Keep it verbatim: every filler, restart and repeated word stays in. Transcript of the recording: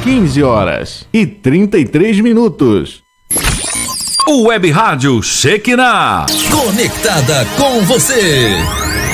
quinze horas e trinta e três minutos. O Web Rádio Shekinah. Conectada com você.